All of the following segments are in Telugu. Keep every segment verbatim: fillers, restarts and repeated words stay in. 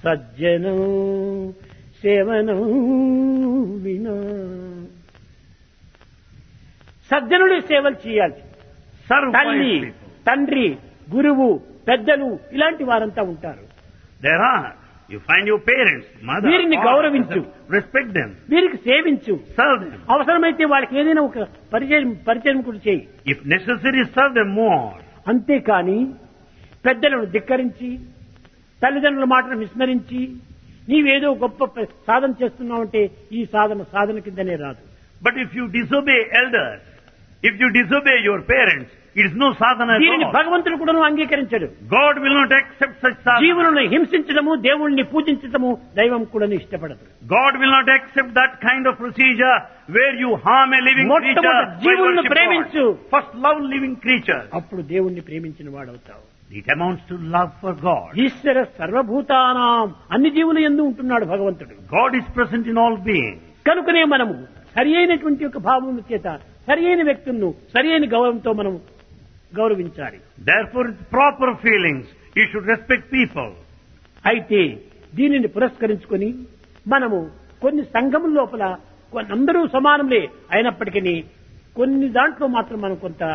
సజ్జనం సేవనం వినా. సజ్జనుడి సేవలు చేయాలి. Serve తల్లి, wise people. తండ్రి, గురువు, పెద్దలు ఇలాంటి వారంతా ఉంటారు. There are. You find your parents, mother, వీరిని father, గౌరవించు. respect them, వీరికి సేవించు. serve them. అవసరమైతే వాళ్ళకి ఏదైనా ఒక పరిచయం పరిచయం కూడా చేయి. If necessary, serve them more. అంతేకాని పెద్దలను ధిక్కరించి తల్లిదండ్రుల మాటను విస్మరించి నీవేదో గొప్ప ప- సాధన చేస్తున్నావంటే ఈ సాధన సాధన కిందనే రాదు. But if you disobey elders, if you disobey your parents, it is no sadhana at దీనిని all. భగవంతుడు కూడా అంగీకరించడు. God will not accept such sadhana. జీవులను హింసించడము దేవుణ్ణి పూజించడము దైవం కూడా ఇష్టపడదు. God will not accept that kind of procedure where you harm a living creature మొట్టమొదటి by జీవులను worship ప్రేమించు. God. First love living creatures. అప్పుడు దేవుణ్ణి ప్రేమించిన వాడవుతావు. It amounts to love for God. ఈశ్వర సర్వభూతానాం అన్ని జీవులు యందు ఉంటున్నాడు భగవంతుడు. God is present in all beings. కనుకనే మనము సరి అయినటువంటి యొక్క భావము చేత సరి అయిన వ్యక్తులను సరి అయిన గౌరవంతో మనం గౌరవించాలి. Therefore, with proper feelings, you should respect people. అయితే దీనిని పురస్కరించుకొని మనము కొన్ని సంఘముల లోపల కొన్ని అందరూ సమానములే అయినప్పటికీ కొన్ని దాంట్లో మాత్రం మనం కొంత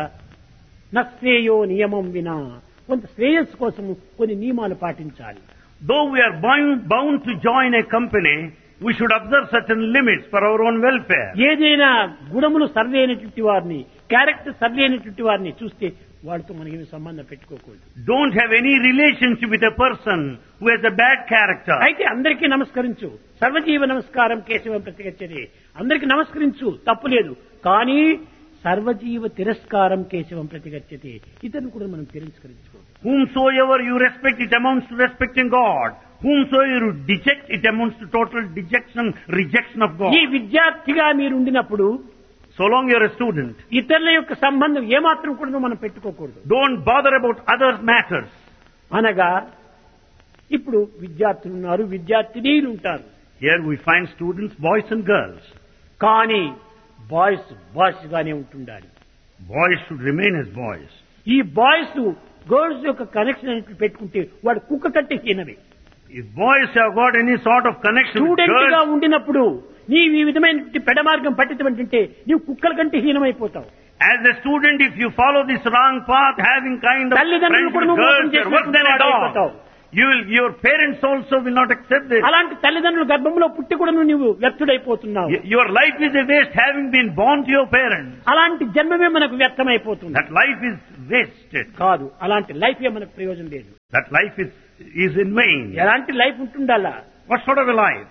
నశ్రేయో నియమం వినా కొంత శ్రేయస్సు కోసం కొన్ని నియమాలు పాటించాలి. Though we are bound, bound to join a company, we should observe certain limits for our own welfare. ఏదైనా గుణములు సరైనటువంటి వారిని క్యారెక్టర్ సరైనటువంటి వారిని చూస్తే వాడితో మనకి సంబంధం పెట్టుకోకూడదు. Don't have any relationship with a person who has a bad character. అయితే అందరికీ నమస్కరించు. సర్వజీవ నమస్కారం కేశవం ప్రతిగచ్చది. అందరికీ నమస్కరించు, తప్పులేదు. కానీ సర్వజీవ తిరస్కారం కేశవం ప్రతిగచ్చతి. ఇతను కూడా మనం తిరస్కరించుకోవాలి. Whomsoever you respect, it amounts to respecting God. Whomsoever you deject, it amounts to total dejection, rejection of God. ఈ విద్యార్థిగా మీరు ఉండినప్పుడు So long you're a student, ఇతరుల యొక్క సంబంధం ఏమాత్రం కూడా మనం పెట్టుకోకూడదు. don't bother about other matters. అనగా ఇప్పుడు విద్యార్థులు ఉన్నారు, విద్యార్థినీలు ఉంటారు. Here we find students, boys and girls. కానీ బాయ్స్ బాయ్స్ గానే ఉంటుండాలి. Boys should remain as boys. ఈ బాయ్స్ గర్ల్స్ యొక్క కనెక్షన్ అనేది పెట్టుకుంటే వాడు కుక్క కంటే హీనమే. If boys have got any sort of connection with student గా girls, ఉండినప్పుడు నీవు ఈ విధమైన పెడ మార్గం పట్టించమంటే నీవు కుక్కల కంటే హీనమైపోతావు. as a student, if you follow this wrong path, having kind of తల్లిదండ్రులు friends కూడా with నువ్వు మోసం girls, you're worse than a చేసినటువంటి dog. You will, your parents also will not accept this. అలాంటి తల్లిదండ్రుల గర్భంలో పుట్టి కూడా నువ్వు వ్యర్థుడైపోతున్నావు. Y- Your life is a waste having been born to your parents. అలాంటి జన్మమే మనకు వ్యర్థమైపోతుంది. That life is wasted. కాదు, అలాంటి లైఫ్ ఏ మనకు ప్రయోజనం లేదు. That life is, is in vain. ఎలాంటి life ఉంటుండాలా? What sort of a life?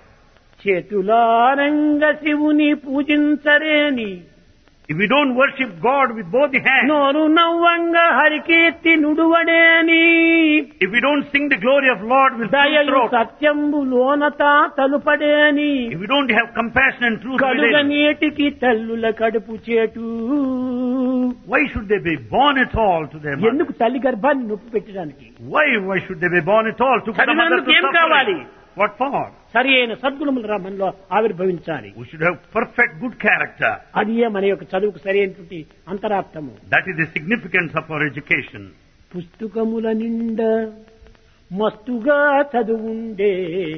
చేతులారంగ శివుని పూజించరేని If we don't worship God with both the hands, నోరు నవ్వంగ Harikeerthi నుడువడేని if we don't sing the glory of Lord with full దయలు throat, సత్యంబు లోనత తలుపడేని if we don't have compassion and truth కలుగ within, నీటికి తల్లుల కడుపు చేటు. why should they be born at all to their mother? ఎందుకు తల్లి గర్భాన్ని నొప్పి పెట్టడానికి? Why, why should they be born at all? To put the mother శరీరానికి to ఏం కావాలి? suffering. What for? సరి అయిన సద్గుణములు రా మనలో ఆవిర్భవించాలి. We should have perfect good character. అది మన యొక్క చదువుకు సరి అయినటువంటి అంతరార్థము. That is the significance of our education. పుస్తకముల నిండా మస్తుగా చదువుండే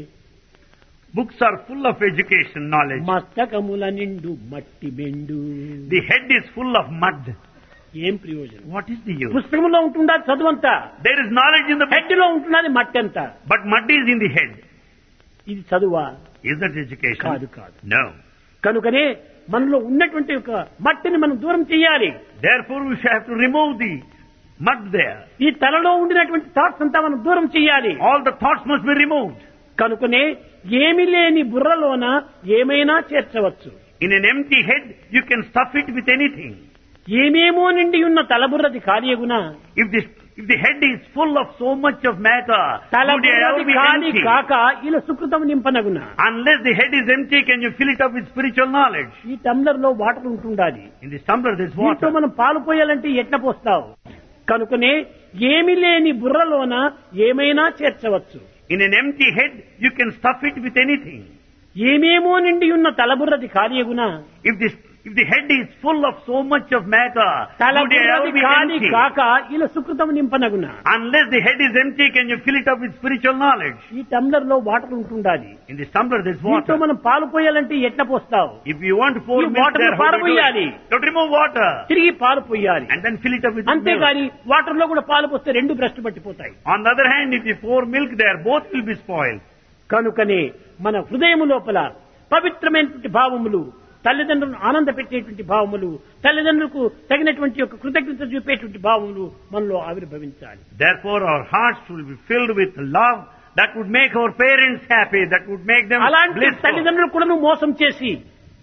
Books are full of education knowledge. మస్తకముల నిండు మట్టి బెండు. The head is full of mud. ఏం ప్రయోజనం? What is the use? పుస్తకంలో ఉంటుందా చదువంతా, There is knowledge in the book, head లో ఉంటున్నది మట్టి అంతా. but mud is in the head. ఇది చదువా? Is that education? కాదు కాదు. No. కనుకనే మనలో ఉన్నటువంటి ఒక మట్టిని మనం దూరం చేయాలి. Therefore we shall have to remove the mud there. ఈ తలలో ఉండినటువంటి థాట్స్ అంతా మనం దూరం చేయాలి. All the thoughts must be removed. కనుకనే ఏమి లేని బుర్రలోన ఏమైనా చేర్చవచ్చు. In an empty head, you can stuff it with anything. ఏమేమో నిండి ఉన్న తలబుర్రది కార్యగుణ If this, if the head is full of so much of matter, would it ever తలబుర్రది be కాని empty? కాక ఇలా సుకృతం నింపనగున. Unless the head is empty, can you fill it up with spiritual knowledge? ఈ టంబ్లర్ లో వాటర్ ఉంటుండాలి. In this tumbler there is దీంతో water. మనం పాలు పోయాలంటే ఎట్లా పోస్తావు? కనుకనే ఏమి లేని బుర్రలోన ఏమైనా చేర్చవచ్చు. In an empty head, you can stuff it with anything. ఏమేమో నిండి ఉన్న తలబుర్రది కార్యగుణ. If this, If the head is full of so much of matter, తల would it ever గుర్రది be కాని empty? కాక ఇలా సుకృతం నింపనగున. Unless the head is empty, can you fill it up with spiritual knowledge? ఈ టంబ్లర్ లో వాటర్ ఉంటుండాలి. In this tumbler there is దీంతో water. మనం పాలు పోయాలంటే ఎట్లా పోస్తావు? If you want to pour ఈ milk water there, ను how do you do పారబోయాలి. it? You have to remove water తిరిగి పాలు పోయాలి. and then fill it up with milk. అంతేగాని వాటర్ లో కూడా పాలు పోస్తే రెండు భ్రష్టు పట్టిపోతాయి. On the other hand, if you pour milk there, both will be spoiled. కనుకనే మన హృదయం లోపల పవిత్రమైనటువంటి భావములు, తల్లిదండ్రులను ఆనంద పెట్టేటువంటి భావములు, తల్లిదండ్రులకు తగినటువంటి యొక్క కృతజ్ఞత చూపేటువంటి భావములు మనలో ఆవిర్భవించాలి. Therefore, our hearts will be filled with love that would make our parents happy, that would make them అలాంటి blissful. తల్లిదండ్రులు కూడా నువ్వు మోసం చేసి,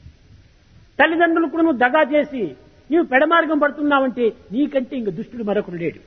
తల్లిదండ్రులు కూడా నువ్వు దగా చేసి నీవు పెడమార్గం పడుతున్నావంటే నీకంటే ఇంక దుష్టుడు మరొకడు లేడు.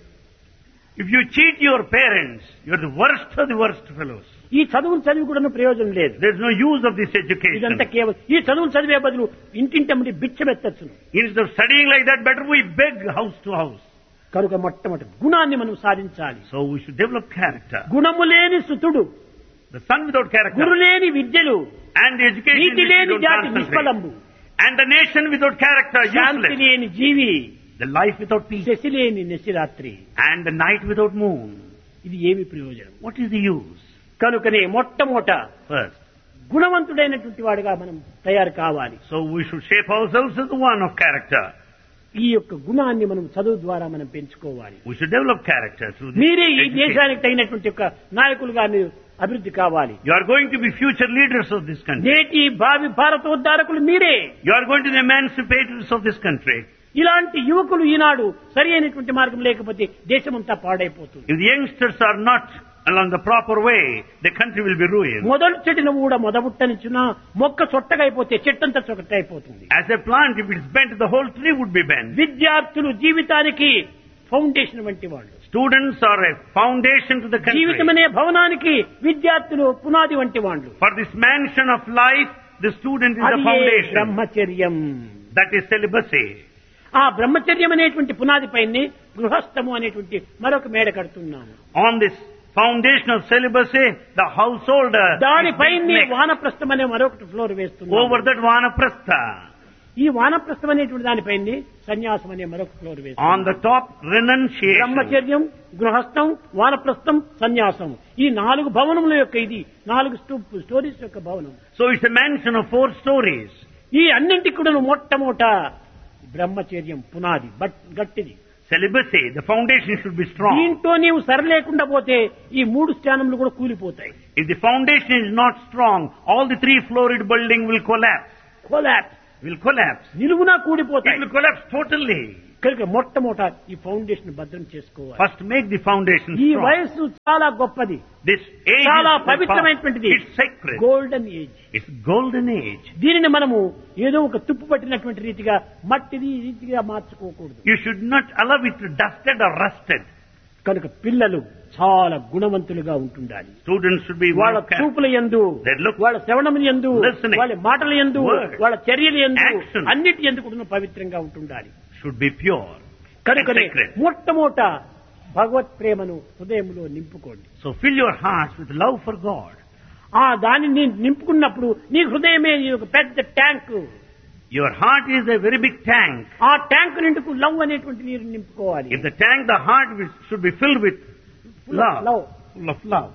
If you cheat your parents, you are the worst of the worst fellows. ఈ చదువులు చదివి కూడా ప్రయోజనం లేదు. There is no use of this education. ఇదంతా కేవలం ఈ చదువులు చదివే బదులు ఇంటింటమ్మడి బిచ్చమెత్తచ్చును. Instead of studying like that, better we beg house to house. కనుక మొట్టమొదటి గుణాన్ని మనం సాధించాలి. So we should develop character. గుణము లేని సుతుడు, The son without character గురు లేని విద్యలు, and the education NITI which లేని we don't జాతి concentrate. నిష్ఫలంబు, And the nation without character Shanti useless. లేని జీవి, The life without peace Shashi లేని నిశిరాత్రి. and the night without moon. ఇది ఏమి ప్రయోజనం? What is the use? కనుకనే మొట్టమొదట First, గుణవంతుడైనటువంటి వాడిగా మనం తయారు కావాలి. so we should shape ourselves as the one of character. ఈ యొక్క గుణాన్ని మనం చదువు ద్వారా మనం పెంచుకోవాలి. We should develop character through this మీరే ఈ education. దేశానికి తగినటువంటి యొక్క నాయకులుగా మీరు అభివృద్ధి కావాలి. You are going to be future leaders of this country. నేటి భావి భారతోద్ధారకులు మీరే. You are going to be the emancipators of this country. ఇలాంటి యువకులు ఈనాడు సరి అయినటువంటి మార్గం లేకపోతే దేశమంతా పాడైపోతుంది. If the youngsters are not along the proper way, the country will be ruined. మొదలు చెట్టును కూడా మొదబుట్టనిచ్చిన మొక్క చొట్టగైపోతే చెట్టంతా చొట్టయిపోతుంది. As a plant, if it is bent, the whole tree would be bent. విద్యార్థులు జీవితానికి ఫౌండేషన్ వంటి వాళ్ళు. Students are a foundation to the country. జీవితం అనే భవనానికి విద్యార్థులు పునాది వంటి వాళ్ళు. For this mansion of life, the student is the అది foundation. బ్రహ్మచర్యం. That is celibacy. ఆ బ్రహ్మచర్యం అనేటువంటి పునాది పైనే గృహస్థము అనేటువంటి మరొక మేడ కడుతున్నాము. On this foundation of celibacy, the householder దానిపైనే is next. వానప్రస్థం అనే మరొకటి ఫ్లోర్ వేస్తున్నాము. Over that vanaprastha. ఈ వానప్రస్థం అనేటువంటి దానిపైనే సన్యాసం అనే మరొక ఫ్లోర్ వేస్తున్నాము. On the top, renunciation. బ్రహ్మచర్యం, గృహస్థం, వానప్రస్థం, సన్యాసం, ఈ నాలుగు భవనముల యొక్క ఇది నాలుగు స్టూ- స్టోరీస్ యొక్క భవనం. So it's a mansion of four stories. ఈ అన్నింటికి కూడా మొట్టమొదట బ్రహ్మచర్యం పునాది but గట్టిది. Celibacy, the foundation should be strong. దీంతో నీవు సరలేకుండా పోతే ఈ మూడు స్థానములు కూడా కూలిపోతాయి. If the foundation is not strong, all the three floored building will collapse. Collapse Will collapse. నిలువునా It కూడిపోతాయి. will collapse totally. కనుక మొట్టమొదట ఈ ఫౌండేషన్ భద్రం చేసుకోవాలి. First, make the foundation ఈ strong. వయస్సు చాలా గొప్పది, This age చాలా is పవిత్రమైనటువంటిది. it's sacred. Golden age. It's golden age. దీనిని మనము ఏదో ఒక తుప్పు పట్టినటువంటి రీతిగా మట్టిది ఈ రీతిగా మార్చుకోకూడదు. You should not allow it to dusted or rusted. కనుక పిల్లలు చాలా గుణవంతులుగా ఉంటుండాలి. Students should be వాళ్ళ well kept. చూపుల యందు, They look, వాళ్ళ శ్రవణముల యందు, listening, వాళ్ళ మాటల యందు, word, వాళ్ళ చర్యల యందు, action. అన్నిటి యందు కూడా పవిత్రంగా ఉంటుండాలి. should be pure and కనుకనే sacred. మొట్టమొదట భగవత్ ప్రేమను హృదయంలో నింపుకోండి. So fill your hearts with love for God. ఆ దానిని నింపుకున్నప్పుడు నీ హృదయమే నీ ఒక పెద్ద tank. Your heart is a very big tank. ఆ ట్యాంక్ నిండుకు లవ్ అనేటువంటి నీరు నింపుకోవాలి. If the tank, the heart will- should be filled with love. Love Full of love.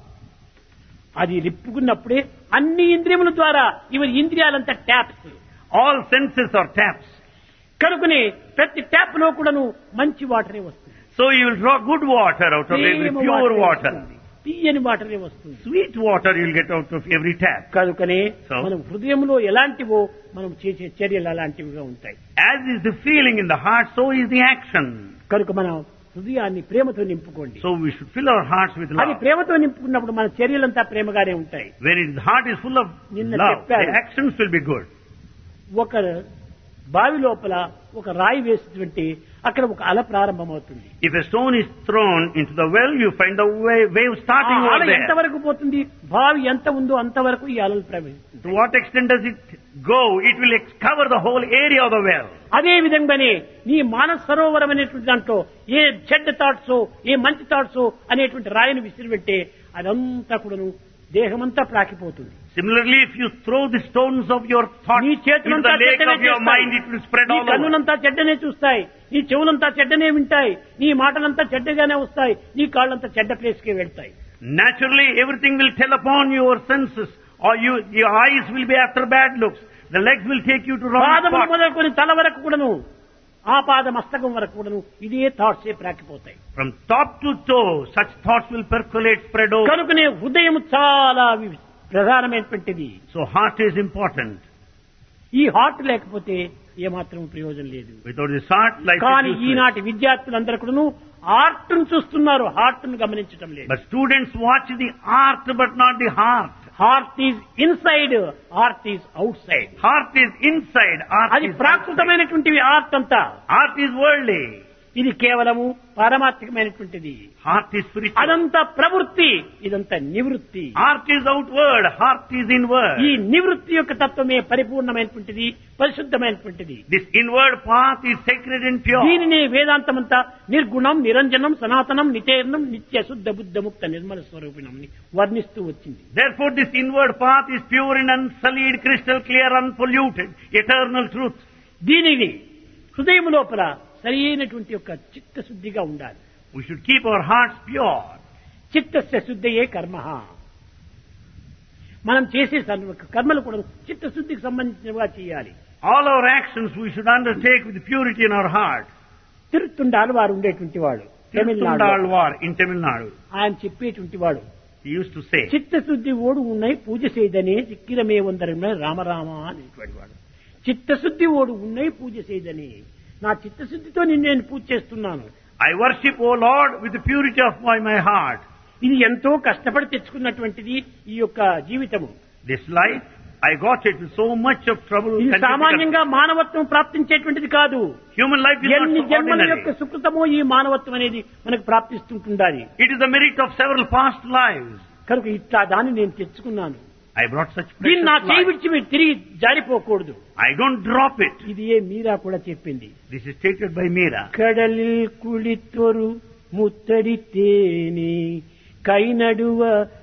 అది నింపుకున్నప్పుడే అన్ని ఇంద్రియముల ద్వారా ఇవి ఇంద్రియాలంతా taps. All senses are taps. కనుకనే ప్రతి ట్యాప్ లో కూడాను మంచి వాటరే వస్తుంది. So you will draw good water out of every Prema pure వాటరే water. వస్తుంది. తీయని వాటరే వస్తుంది. Sweet water you will get out of every tap. కనుకనే So? మనం హృదయంలో ఎలాంటివో మనం చేసే చర్యలు అలాంటివిగా ఉంటాయి. As is the feeling in the heart, so is the action. కనుక మనం హృదయాన్ని ప్రేమతో నింపుకోండి. So we should fill our hearts with అది love. ప్రేమతో నింపుకున్నప్పుడు మన చర్యలంతా ప్రేమగానే ఉంటాయి. When it- the heart is full of నిన్న love, చెప్పాను. the actions will be good. ఒక బావి లోపల ఒక రాయి వేసినటువంటి అక్కడ ఒక అల ప్రారంభమవుతుంది. If a stone is thrown into the well, you find the wa- wave ఆ starting అల over ఎంత there. వరకు పోతుంది? బావి ఎంత ఉందో అంతవరకు ఈ అలలు ప్రవహిస్తుంది. To what extent does it go? It will ex- cover the whole area of the well. అదే విధంగానే నీ మానస సరోవరం అనేటువంటి దాంట్లో ఏ చెడ్డ థాట్స్ ఏ మంచి థాట్స్ అనేటువంటి రాయిని విసిరిపెట్టే అదంతా కూడాను దేహమంతా ప్రాకిపోతుంది. Similarly, if you throw the stones of your thoughts నీ into చేతులంతా the lake చెడ్డనే of your చూస్తాయి. mind, it will spread నీ all over. కన్నులంతా చెడ్డనే చూస్తాయి, నీ చెవులంతా చెడ్డనే వింటాయి, నీ మాటలంతా చెడ్డగానే వస్తాయి, నీ కాళ్ళంతా చెడ్డ ప్లేస్కే వెళ్తాయి. Naturally, everything will tell upon your senses, or you, your eyes will be after bad looks. The legs will take you to wrong పాదములు spots. మొదలుకొని తల వరకు కూడాను, ఆ పాద మస్తకం వరకు కూడాను ఇదే థాట్సే ప్రాకిపోతాయి. From top to toe, such thoughts will percolate, spread over. కనుకనే హృదయం చాలా వి- ప్రధానమైనటువంటిది. So heart is important. ఈ హార్ట్ లేకపోతే ఏమాత్రం ప్రయోజనం లేదు. Without this heart, life కానీ is useless. ఈనాటి విద్యార్థులందరూ కూడాను ఆర్ట్ ను చూస్తున్నారు, హార్ట్ ను గమనించడం లేదు. But students watch the art, but not the heart. Heart is inside, art is out side. Heart is inside, art అది is outside. ప్రాకృతమైనటువంటివి ఆర్ట్ అంతా. Art is worldly. ఇది కేవలము పారమార్థికమైనటువంటిది. Heart is spiritual. అదంతా ప్రవృత్తి, ఇదంతా నివృత్తి. Art is outward, heart is inward. ఈ నివృత్తి యొక్క తత్వమే పరిపూర్ణమైనటువంటిది, పరిశుద్ధమైనటువంటిది. This inward path is sacred and pure. దీనిని వేదాంతమంతా నిర్గుణం, నిరంజనం, సనాతనం, నితేర్ణం, నిత్య శుద్ధ బుద్ధ ముక్త నిర్మల స్వరూపిణం వర్ణిస్తూ వచ్చింది. Therefore, this inward path is pure and unsullied, crystal clear, unpolluted, eternal truth. దీనిని హృదయం లోపల సరి అయినటువంటి యొక్క చిత్తశుద్ధిగా ఉండాలి. We should keep our hearts pure. చిత్తస్య శుద్ధయే కర్మ. మనం చేసే సర్వ కర్మలు కూడా చిత్తశుద్ధికి సంబంధించినవిగా చేయాలి. All our actions we should undertake with purity in our heart. తిరుత్తుండాలు వారు ఉండేటువంటి వాడు Tamil Nadu, Tirthundalvar in Tamil Nadu. ఆయన చెప్పేటువంటి వాడు, He used to say, చిత్తశుద్ధి ఓడు ఉన్నాయి పూజ చేయదనే చిక్కిరమే వందరమే రామరామ అనేటువంటి వాడు. చిత్తశుద్ధి ఓడు ఉన్నాయి పూజ చేయదని, నా చిత్తశుద్ధితో నిన్ను నేను పూజ చేస్తున్నాను. I worship, O Lord, with the purity of my, my heart. ఇది ఎంతో కష్టపడి తెచ్చుకున్నటువంటిది ఈ యొక్క జీవితము. This life, I got it with so much of trouble. ఇది and difficulty. సామాన్యంగా మానవత్వం ప్రాప్తించేటువంటిది కాదు. Human life is ఎన్ని not so జన్మల యొక్క ordinary. సుకృతమో ఈ మానవత్వం అనేది మనకు ప్రాప్తిస్తుంటుండాలి. It is the merit of several past lives. కనుక ఇట్లా దాన్ని నేను తెచ్చుకున్నాను. I brought such దీన్ని precious నా చేయి life. విడిచి మీరు తిరిగి జారిపోకూడదు. I don't drop it. ఇది ఏ మీరా కూడా చెప్పింది. This is stated by Meera. కడలిల్ కుళితొరు ముత్తడి తేని కై నడువ